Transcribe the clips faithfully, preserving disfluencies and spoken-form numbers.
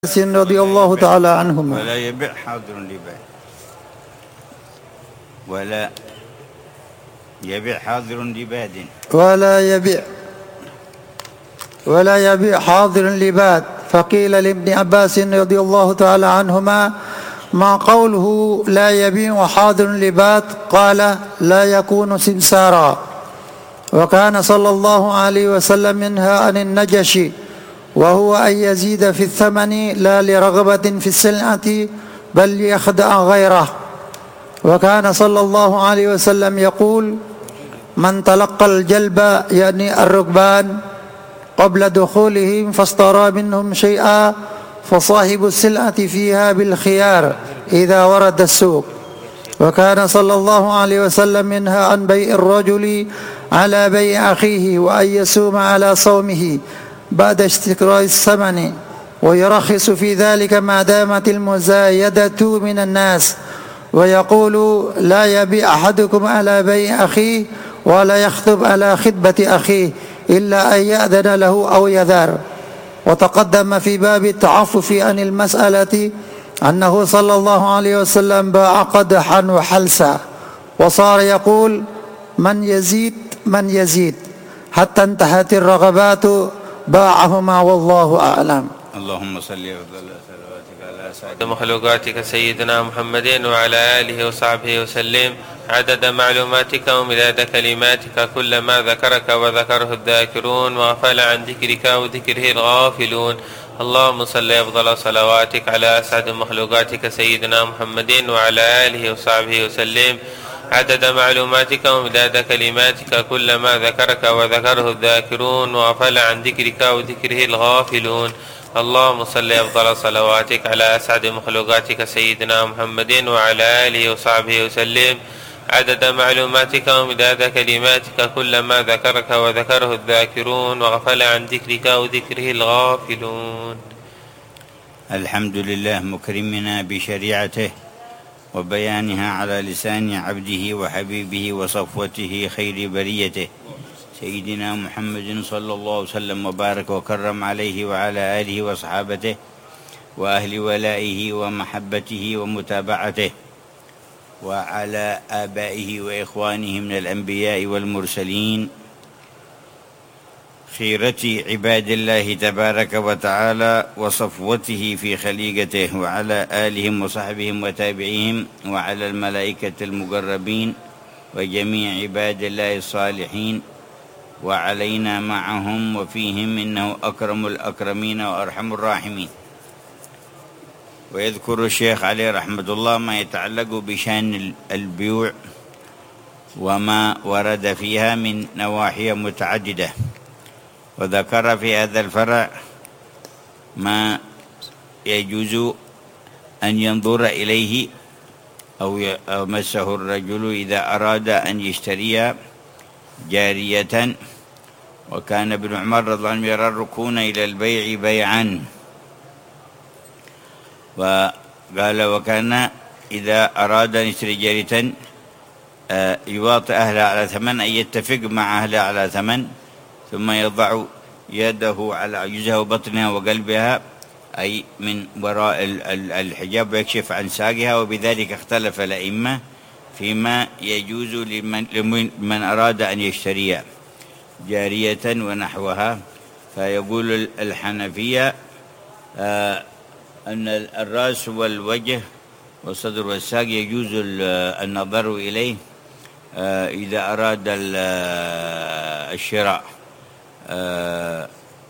رضي الله تعالى عنهما. ولا يبيع حاضر لباد ولا يبيع حاضر لباد ولا يبيع ولا يبيع حاضر لباد. فقيل لابن عباس رضي الله تعالى عنهما: ما قوله لا يبيع حاضر لباد؟ قال: لا يكون سمسارا. وكان صلى الله عليه وسلم ينهى عن النجش، وهو أن يزيد في الثمن لا لرغبة في السلعة بل ليخدع غيره. وكان صلى الله عليه وسلم يقول: من تلقى الجلب يعني الركبان قبل دخولهم فاشترى منهم شيئا فصاحب السلعة فيها بالخيار إذا ورد السوق. وكان صلى الله عليه وسلم ينهى عن بيع الرجل على بيع أخيه، وأن يسوم على صومه بعد استقراء الثمن، ويرخص في ذلك ما دامت المزايدة من الناس. ويقول: لا يبيع أحدكم على بيع أخيه ولا يخطب على خطبة أخيه إلا أن يأذن له أو يذر. وتقدم في باب التعفف عن المسألة أنه صلى الله عليه وسلم باع قدحا وحلسا، وصار يقول: من يزيد من يزيد، حتى انتهت الرغبات باعهما والله أعلم. اللهم صل وسلم على سيدنا مخلوقاتك سيدنا محمد وعلى آله وصحبه وسلم عدد معلوماتك ومداد كلماتك، كلما ذكرك وذكره الذاكرون وغفل عن ذكرك وذكره الغافلون. اللهم صل أفضل صلواتك على أسعد مخلوقاتك سيدنا محمد وعلى آله وصحبه وسلم عدد معلوماتك ومداد كلماتك، كلما ذكرك وذكره الذاكرون وغفل عن ذكرك وذكره الغافلون. اللهم صل أفضل صلواتك على أسعد مخلوقاتك سيدنا محمد وعلى آله وصحبه وسلم عدد معلوماتك ومداد كلماتك، كلما ذكرك وذكره الذاكرون وغفل عن ذكرك وذكره الغافلون. الحمد لله مكرمنا بشريعته وبيانها على لسان عبده وحبيبه وصفوته خير بريته سيدنا محمد صلى الله عليه وسلم، وبارك وكرم عليه وعلى آله وصحابته وأهل ولائه ومحبته ومتابعته، وعلى آبائه وإخوانه من الأنبياء والمرسلين، خيرة عباد الله تبارك وتعالى وصفوته في خليقته، وعلى آلهم وصحبهم وتابعيهم، وعلى الملائكة المقربين وجميع عباد الله الصالحين، وعلينا معهم وفيهم، إنه أكرم الأكرمين وأرحم الراحمين. ويذكر الشيخ عليه رحمة الله ما يتعلق بشأن البيوع وما ورد فيها من نواحي متعددة، وذكر في هذا الفرع ما يجوز أن ينظر إليه أو يمسه الرجل إذا أراد أن يشتري جارية. وكان ابن عمر رضي الله عنه يرى الركون إلى البيع بيعا، وقال: وكان إذا أراد أن يشتري جارية يواطئ أهلها على ثمن، أن يتفق مع أهلها على ثمن، ثم يضع يده على عجزها وبطنها وقلبها، أي من وراء الحجاب، ويكشف عن ساقها. وبذلك اختلف الأئمة فيما يجوز لمن, لمن أراد أن يشتري جارية ونحوها. فيقول الحنفية آه أن الرأس والوجه والصدر والساق يجوز النظر إليه آه إذا أراد الشراء. آه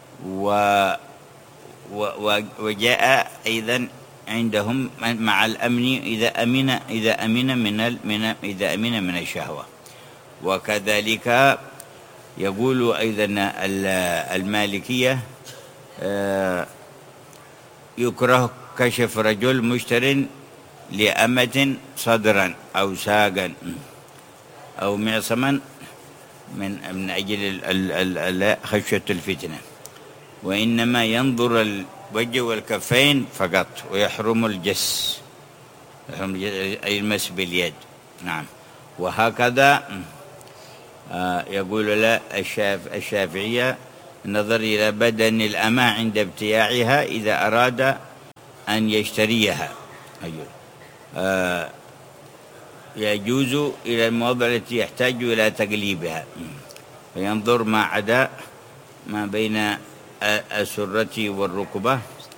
وجاء أيضا عندهم مع الأمن إذا أمن إذا أمن من من إذا أمن من الشهوة. وكذلك يقول أيضا المالكية آه يكره كشف رجل مشتر لأمة صدرا أو ساقا أو معصما من من أجل خشية الفتنة، وإنما ينظر الوجه والكفين فقط، ويحرم الجس، أي المس باليد. نعم. وهكذا يقول لا الشافعية النظر إلى بدن الأمة عند ابتياعها إذا أراد أن يشتريها. أيوه. آه يجوز إلى المواضع التي يحتاج إلى تقليبها، فينظر ما عدا ما بين السرة والركبة.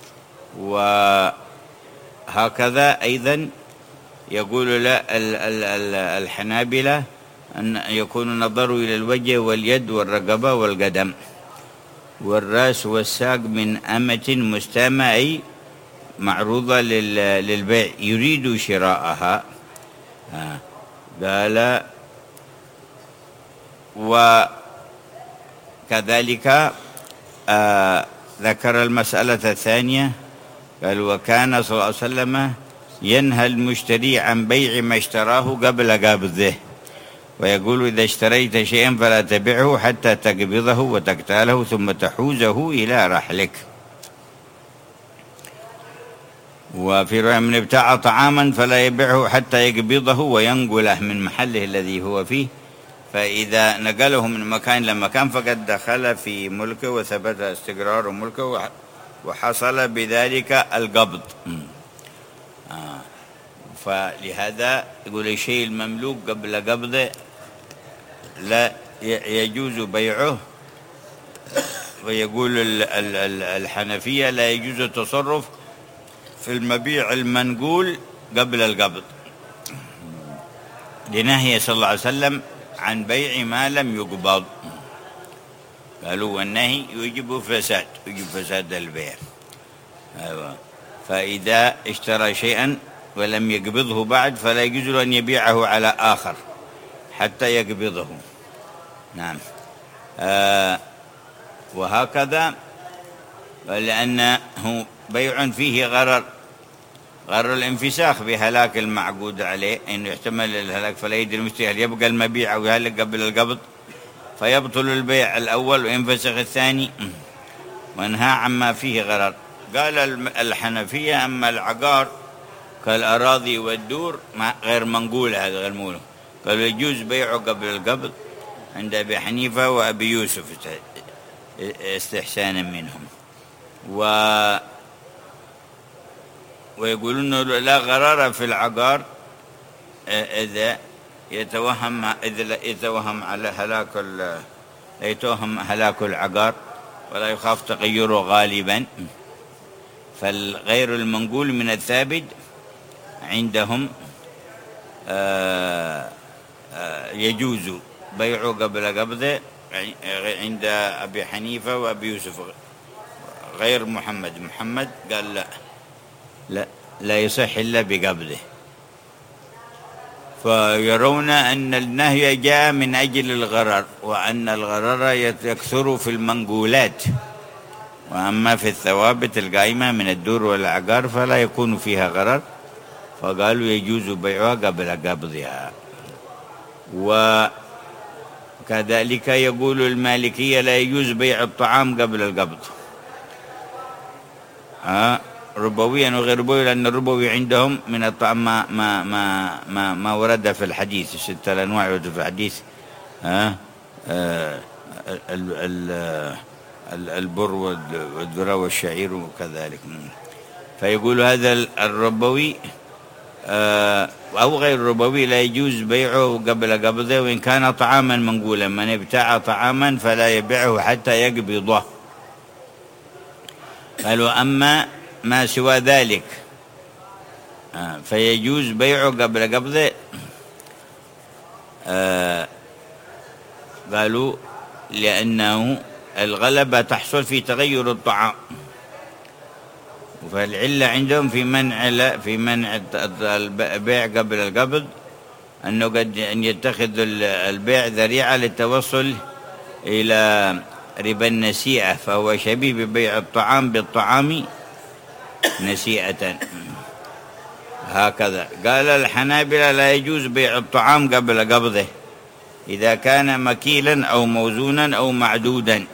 وهكذا أيضا يقول لا الحنابلة أن يكون النظر إلى الوجه واليد والرقبة والقدم والرأس والساق من أمة مستامة، أي معروضة للبيع يريد شراءها. قال وكذلك آه ذكر المسألة الثانية، قال وكان صلى الله عليه وسلم ينهى المشتري عن بيع ما اشتراه قبل قبضه، ويقول إذا اشتريت شيئا فلا تبعه حتى تقبضه وتكتاله ثم تحوزه إلى رحلك. وفي رواية من ابتاع طعاما فلا يبيعه حتى يقبضه وينقله من محله الذي هو فيه، فإذا نقله من مكان لمكان فقد دخل في ملكه وثبت استقرار ملكه وحصل بذلك القبض. آه. فلهذا يقول الشيء المملوك قبل قبضه لا يجوز بيعه. ويقول الحنفية لا يجوز التصرف في المبيع المنقول قبل القبض، لنهي صلى الله عليه وسلم عن بيع ما لم يقبض. قالوا والنهي يوجب فساد، يوجب فساد البيع. أيوة. فإذا اشترى شيئا ولم يقبضه بعد فلا يجوز له أن يبيعه على آخر حتى يقبضه. نعم. آه وهكذا لأنه بيع فيه غرر، غرر الانفساخ بهلاك المعقود عليه، إنه يحتمل الهلاك فلا يدري المشتري هل يبقى المبيع أو يهلك قبل القبض، فيبطل البيع الأول وينفسخ الثاني، وانهى عما فيه غرر. قال الحنفية أما العقار كالأراضي والدور غير منقولة، هذا غير منقولة، قالوا يجوز بيعه قبل القبض عند أبي حنيفة وأبي يوسف استحسانا منهم. و ويقولون لا غرر في العقار إذا يتوهم إذا يتوهم على هلاك يتوهم هلاك العقار ولا يخاف تغيره غالبا، فالغير المنقول من الثابت عندهم يجوز بيعه قبل قبضه عند أبي حنيفة وأبي يوسف. غير محمد محمد قال لا لا لا يصح إلا بقبضه. فيرون أن النهي جاء من أجل الغرر، وأن الغرر يكثر في المنقولات، وأما في الثوابت القائمة من الدور والعقار فلا يكون فيها غرر، فقالوا يجوز بيعها قبل قبضها. وكذلك يقول المالكية لا يجوز بيع الطعام قبل القبض، ها ربويا وغير ربوي، لأن الربوي عندهم من الطعام ما ما ما ما, ما ورد في الحديث، ستة الأنواع ورد في الحديث، ها آه البر والذرة والشعير وكذلك. فيقول هذا الربوي آه أو غير الربوي لا يجوز بيعه قبل قبضه وإن كان طعاما منقولا، من ابتاع طعاما فلا يبيعه حتى يقبضه. قالوا أما ما سوى ذلك آه فيجوز بيعه قبل قبضه. آه قالوا لأنه الغلبة تحصل في تغير الطعام، فالعلة عندهم في منع في منع البيع قبل القبض أنه قد أن يتخذ البيع ذريعة للتوصل إلى ربا النسيئة، فهو شبيه ببيع الطعام بالطعام نسيئة. هكذا قال الحنابلة لا يجوز بيع الطعام قبل قبضه إذا كان مكيلا أو موزونا أو معدودا،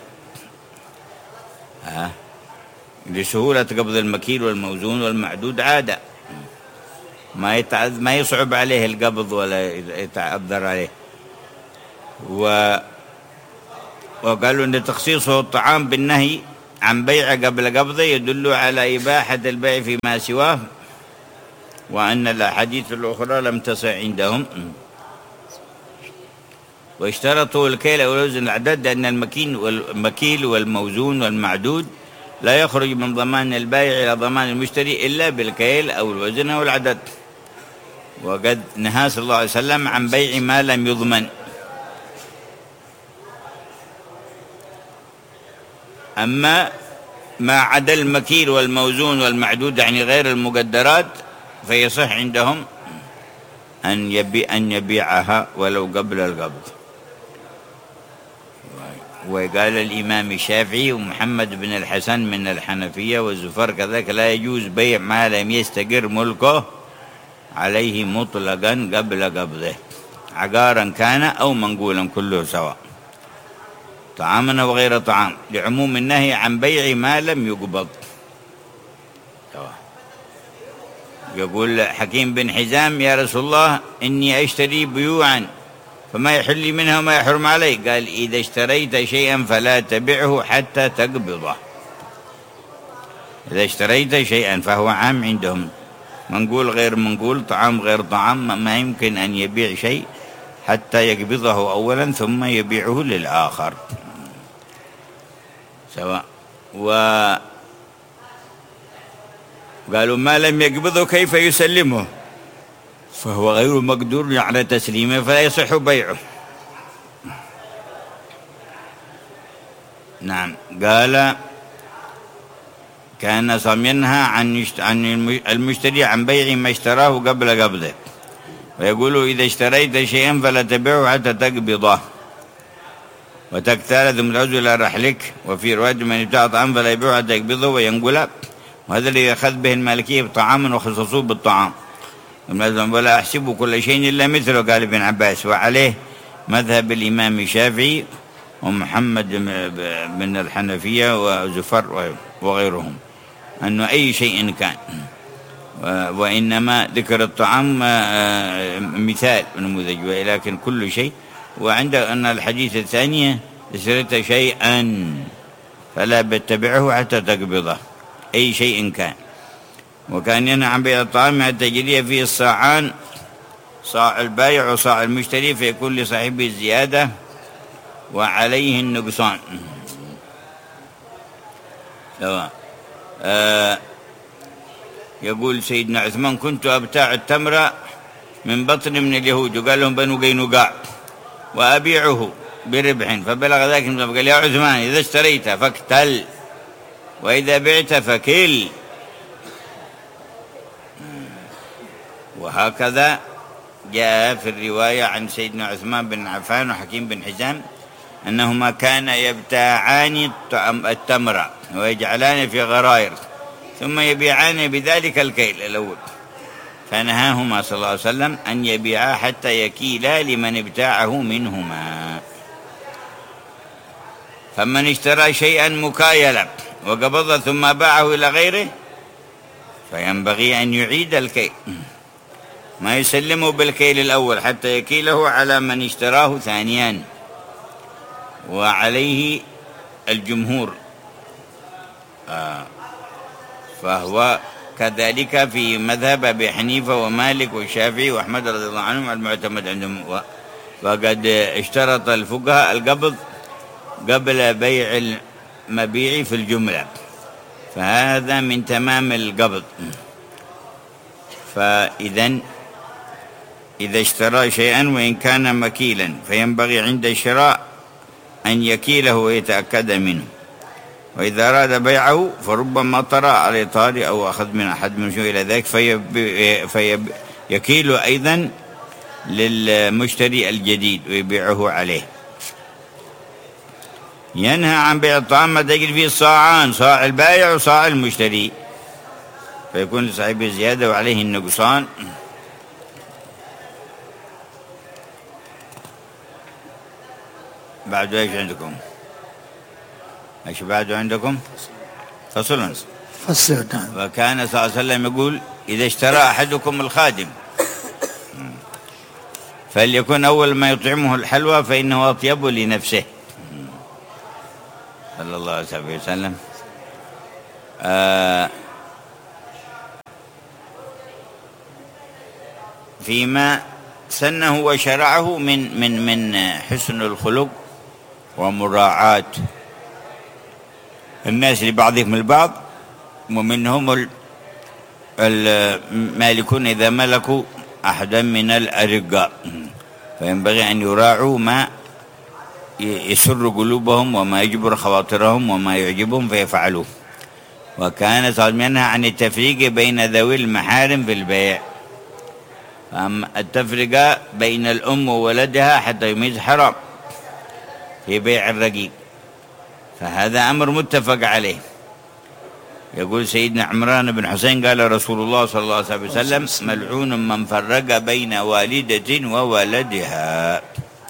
ها لسهولة قبض المكيل والموزون والمعدود عادة، ما يتعذ ما يصعب عليه القبض ولا يتعذر عليه. و وقالوا أن تخصيصه الطعام بالنهي عن بيع قبل قبضه يدل على إباحة البيع فيما سواه، وأن الأحاديث الأخرى لم تصح عندهم. واشترطوا الكيل والوزن العدد، لأن المكين والمكيل والموزون والمعدود لا يخرج من ضمان البائع إلى ضمان المشتري إلا بالكيل أو الوزن أو العدد. وقد نهى صلى الله عليه وسلم عن بيع ما لم يضمن. أما ما عدا المكيل والموزون والمعدود يعني غير المقدرات فيصح عندهم أن يبيع أن يبيعها ولو قبل القبض. وقال الإمام الشافعي ومحمد بن الحسن من الحنفية والزفر كذلك لا يجوز بيع ما لم يستقر ملكه عليه مطلقا قبل قبضه، عقارا كان أو منقولا كله سواء، طعاما وغير طعام، لعموم النهي عن بيع ما لم يقبض. يقول حكيم بن حزام: يا رسول الله إني أشتري بيوعا فما يحل لي منها وما يحرم علي. قال: إذا اشتريت شيئا فلا تبعه حتى تقبضه. إذا اشتريت شيئا فهو عام عندهم، منقول غير منقول، طعام غير طعام، ما يمكن أن يبيع شيء حتى يقبضه أولا ثم يبيعه للآخر سواء. و قالوا: ما لم يقبضه كيف يسلمه؟ فهو غير مقدور على تسليمه فلا يصح بيعه. نعم. قال: كان صم ينهى عن عن المشتري عن بيع ما اشتراه قبل قبضه، ويقول: إذا اشتريت شيئا فلا تبيعه حتى تقبضه وتكتال ثم تعود إلى رحلك. وفي رواية: من ابتاع طعام فلا يبيعه حتى يقبضه وينقله. وهذا الذي أخذ به المالكية بطعام وخصصوه بالطعام، ولا أحسب كل شيء إلا مثله، قال ابن عباس. وعليه مذهب الإمام الشافعي ومحمد بن الحنفية وزفر وغيرهم، أنه أي شيء كان، وإنما ذكر الطعام مثال نموذج، ولكن كل شيء. وعند أن الحديث الثانية: اشتريت شيئا فلا تتبعه حتى تقبضه، أي شيء كان. وكان ينهى عن بيع الطعام حتى يجري فيه الصاعان، صاع البائع وصاع المشتري، فيكون لصاحبه الزيادة وعليه النقصان. آه يقول سيدنا عثمان: كنت أبتاع التمر من بطن من اليهود، وقال لهم بنو قينقاع، وأبيعه بربح، فبلغ ذلك قال: يا عثمان إذا اشتريت فاكتل، وإذا بعت فكل. وهكذا جاء في الرواية عن سيدنا عثمان بن عفان وحكيم بن حزام أنهما كانا يبتاعان التمر ويجعلان في غرائر ثم يبيعان بذلك الكيل الأول، فنهاهما صلى الله عليه وسلم أن يبيعا حتى يكيلا لمن ابتاعه منهما. فمن اشترى شيئا مكايلا وقبضه ثم باعه إلى غيره فينبغي أن يعيد الكيل، ما يسلمه بالكيل الأول حتى يكيله على من اشتراه ثانيا. وعليه الجمهور، آه فهو كذلك في مذهب أبي حنيفة ومالك والشافعي وأحمد رضي الله عنهم المعتمد عندهم. وقد اشترط الفقهاء القبض قبل بيع المبيع في الجملة، فهذا من تمام القبض. فإذن إذا اشترى شيئا وإن كان مكيلا فينبغي عند الشراء أن يكيله ويتأكد منه، وإذا أراد بيعه فربما طرأ على طارئ أو أخذ من أحد من شيء إلى ذلك فيكيل أيضا للمشتري الجديد ويبيعه عليه. ينهى عن بيع الطعام ما تجري فيه الصاعان، صاع البائع وصاع المشتري، فيكون لصاحبه زيادة وعليه النقصان. بعد ايش عندكم؟ ايش بعد عندكم؟ فصل فصل. وكان صلى الله عليه وسلم يقول: إذا اشترى أحدكم الخادم فليكن أول ما يطعمه الحلوى فإنه أطيب لنفسه، صلى الله عليه وسلم. آه فيما سنه وشرعه من من من حسن الخلق ومراعاة الناس لبعضهم البعض، ومنهم المالكون إذا ملكوا أحدا من الأرقاء، فينبغي أن يراعوا ما يسر قلوبهم وما يجبر خواطرهم وما يعجبهم فيفعلوه. وكان صلى الله عليه وسلم ينهى عن التفريق بين ذوي المحارم في البيع، أما التفرقة بين الأم وولدها حتى يميز حرام في بيع الرقيق، فهذا أمر متفق عليه. يقول سيدنا عمران بن حسين قال رسول الله صلى الله عليه وسلم: ملعون من فرق بين والدة وولدها.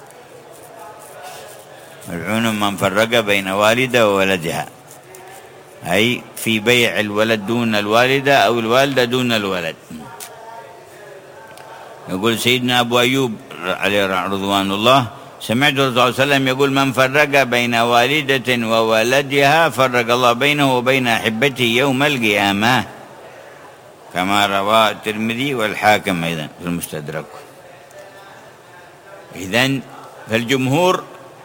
ملعون من فرق بين والدة وولدها، أي في بيع الولد دون الوالدة أو الوالدة دون الولد. يقول سيدنا أبو أيوب عليه رضوان الله: سمعت الرسول صلى الله عليه وسلم يقول: من فرق بين والدة وولدها فرق الله بينه وبين أحبته يوم القيامة، كما رواه الترمذي والحاكم أيضا في المستدرك. إذن فالجمهور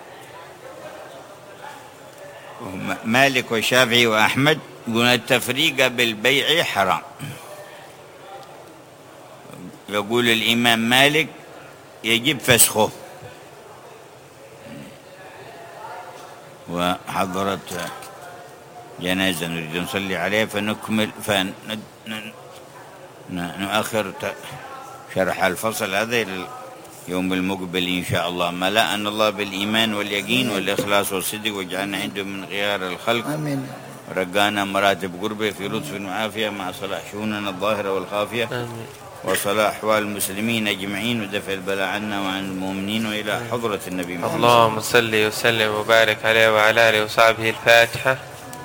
مالك والشافعي وأحمد يقولون التفريق بالبيع حرام. يقول الإمام مالك يجب فسخه. وحضرت جنازة نريد نصلي عليه فنكمل فنؤخر شرح الفصل هذا إلى اليوم المقبل إن شاء الله. ملأنا الله بالإيمان واليقين والإخلاص والصدق، واجعلنا عنده من خيار الخلق. آمين. ورقانا مراتب قربه في لطف وعافية مع صلاح شؤوننا الظاهرة والخافية. آمين. وصلاح أحوال المسلمين أجمعين، ودفع البلاء عنا وعن المؤمنين، وإلى حضرة النبي محمد. اللهم صل وسلم وبارك عليه وعلى آله وصحبه. الفاتحة.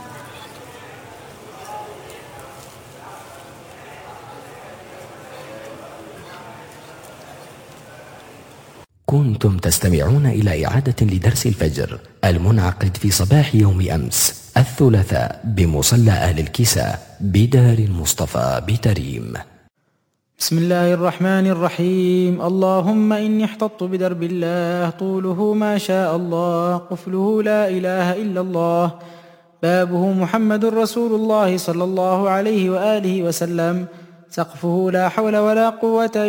كنتم تستمعون إلى إعادة لدرس الفجر المنعقد في صباح يوم أمس الثلاثاء بمصلى أهل الكساء بدار المصطفى بتريم. بسم الله الرحمن الرحيم. اللهم إني احتطت بدرب الله، طوله ما شاء الله، قفله لا إله إلا الله، بابه محمد رسول الله صلى الله عليه وآله وسلم، سقفه لا حول ولا قوة